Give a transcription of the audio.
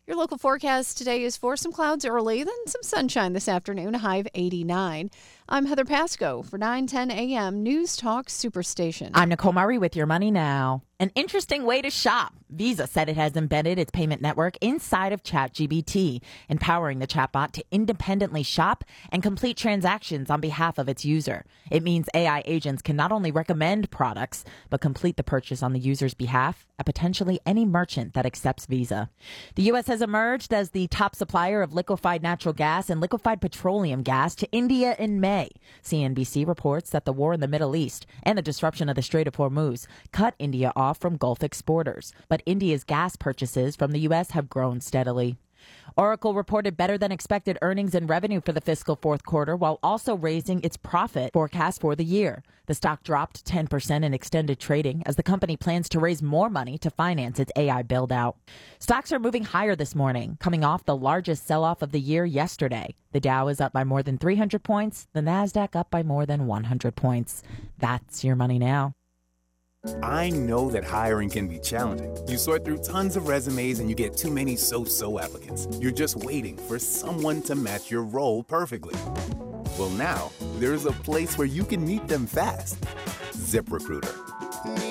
Your local forecast today is for some clouds early, then some sunshine this afternoon, a high of 89. I'm Heather Pasco for 9:10 a.m. News Talk Superstation. I'm Nicole Murray with Your Money Now. An interesting way to shop. Visa said it has embedded its payment network inside of ChatGPT, empowering the chatbot to independently shop and complete transactions on behalf of its user. It means AI agents can not only recommend products, but complete the purchase on the user's behalf at potentially any merchant that accepts Visa. The U.S. has emerged as the top supplier of liquefied natural gas and liquefied petroleum gas to India in May. CNBC reports that the war in the Middle East and the disruption of the Strait of Hormuz cut India off from Gulf exporters, but India's gas purchases from the U.S. have grown steadily. Oracle reported better than expected earnings and revenue for the fiscal fourth quarter while also raising its profit forecast for the year. The stock dropped 10% in extended trading as the company plans to raise more money to finance its AI build-out. Stocks are moving higher this morning, coming off the largest sell-off of the year yesterday. The Dow is up by more than 300 points, the Nasdaq up by more than 100 points. That's Your Money Now. I know that hiring can be challenging. You sort through tons of resumes and you get too many so-so applicants. You're just waiting for someone to match your role perfectly. Well, now, there's a place where you can meet them fast. ZipRecruiter.